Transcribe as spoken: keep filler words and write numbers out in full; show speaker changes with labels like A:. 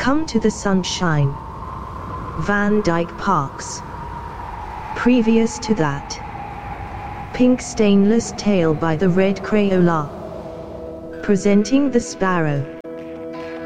A: Come to the Sunshine, Van Dyke Parks. Previous to that, Pink Stainless Tail by the Red Crayola. Presenting The Sparrow.